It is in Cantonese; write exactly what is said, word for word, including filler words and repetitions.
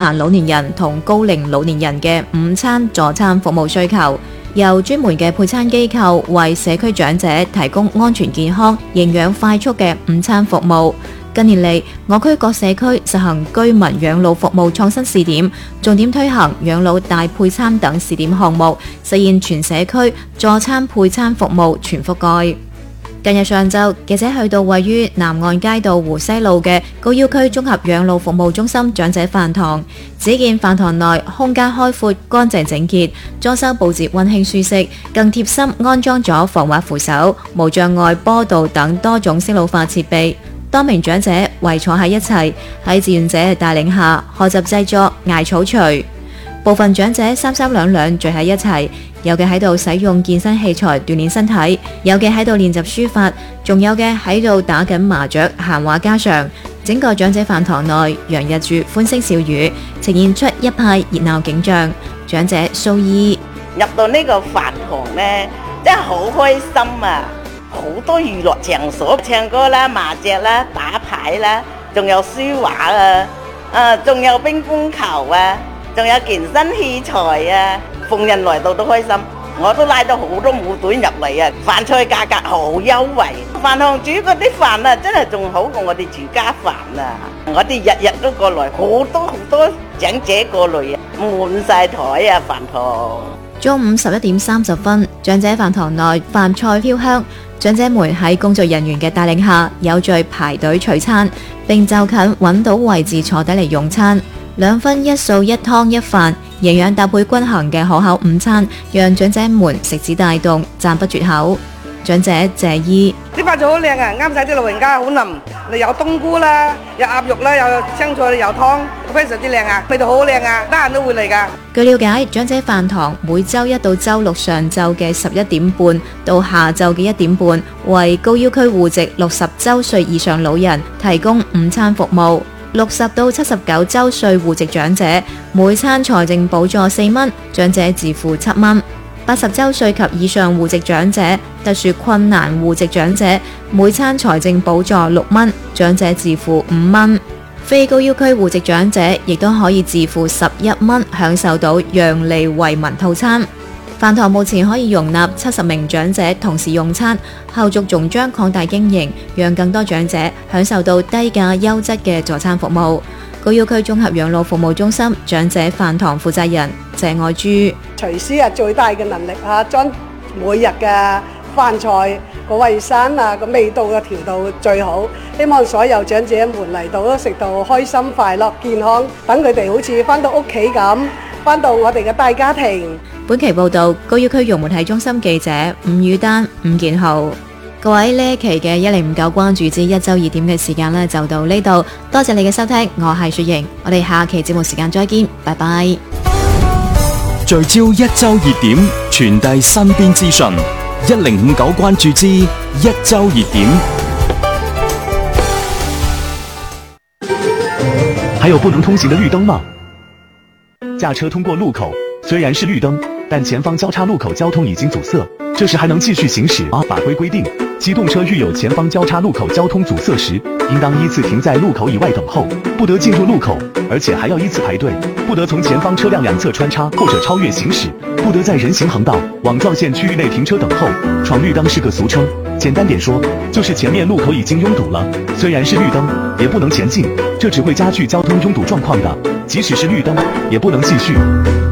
閒老年人同高齡老年人嘅午餐助餐服務需求，由專門嘅配餐機構為社區長者提供安全健康、營養快速嘅午餐服務。近年嚟，我區各社區實行居民養老服務創新試點，重點推行養老大配餐等試點項目，實現全社區助餐配餐服務全覆蓋。近日上晝，記者去到位於南岸街道湖西路嘅高要區綜合養老服務中心長者飯堂，只見飯堂內空間開闊、乾淨整潔，裝修佈置溫馨舒適，更貼心安裝咗防滑扶手、無障礙坡道等多種適老化設備。多名長者圍坐喺一齊，喺志願者嘅帶領下學習製作艾草錘。部分長者三三兩兩聚喺一齊，有嘅喺度使用健身器材鍛鍊身體，有嘅喺度練習書法，仲有嘅喺度打緊麻雀，閒話家常。整個長者飯堂內洋溢住歡聲笑語，呈現出一派熱鬧景象。長者蘇姨入到呢個飯堂呢，真係好開心啊！好多娛樂場所，唱歌啦、麻雀啦、打牌啦，仲有書畫啊，啊，仲有乒乓球啊，仲有健身器材啊，逢人來到都開心。我都拉咗好多舞隊入嚟啊！飯菜價格好優惠，飯堂煮嗰啲飯啊，真係仲好過我哋住家飯啊！我哋日日都過來，好多好多長者過來啊，滿晒台啊飯堂。 中午十一點三十分，長者飯堂內飯菜飄香，長者們喺工作人員嘅帶領下，有序排隊取餐，並就近揾到位置坐低嚟用餐。兩分一素一湯一飯，營養搭配均衡嘅可口午餐，讓長者們食指大動，讚不絕口。長者謝姨： 啲飯菜好靚啊，啱晒啲老人家，好腍。你有冬菇啦，有鴨肉啦，有青菜，有湯，非常之靚啊，味道好靚啊，得閒都會嚟噶。 據了解，長者飯堂每周一到周六上晝嘅十一點半到下晝嘅一點半，為高要區戶籍六十周歲以上老人提供午餐服務。六十到七十九周歲戶籍長者每餐財政補助四蚊，長者自付七蚊。八十周歲及以上戶籍長者、特殊困難戶籍長者每餐財政補助六蚊，長者自付五蚊。非高要區戶籍長者亦都可以自付十一蚊，享受到讓利惠民套餐。飯堂目前可以容納七十名長者同時用餐，後續仲將擴大經營，讓更多長者享受到低價優質嘅助餐服務。高要區綜合養老服務中心長者飯堂負責人謝愛珠： 廚師啊，最大嘅能力啊，將每日嘅飯菜個衛生啊，個味道嘅調到最好。希望所有長者們嚟到都食到開心、快樂、健康，等佢哋好似返到屋企咁，返到我哋嘅大家庭。 本期報道，高要區融媒體中心記者伍宇丹、伍建豪。各位，呢一期嘅一零五九關注之一周熱點嘅時間呢，就到呢度，多謝你嘅收聽，我係雪瑩，我哋下期節目時間再見，拜拜。 聚焦一周熱點，傳遞身邊資訊，一零五九關注之一周熱點。 還有不能通行的綠燈嗎？駕車通過路口，雖然是綠燈，但前方交叉路口交通已經阻塞，這時還能繼續行駛嗎？法規規定，機動車遇有前方交叉路口交通阻塞時，應當依次停在路口以外等候，不得進入路口，而且還要依次排隊，不得從前方車輛兩側穿插或者超越行駛，不得在人行橫道、網狀線區域內停車等候。闖綠燈是個俗稱，簡單點說，就是前面路口已經擁堵了，雖然是綠燈，也不能前進，這只會加劇交通擁堵狀況的，即使是綠燈，也不能繼續。